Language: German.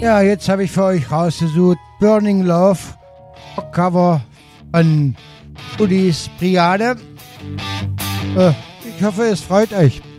Ja, jetzt habe ich für euch rausgesucht Burning Love, Cover von Ulis Brigade. Ich hoffe, es freut euch.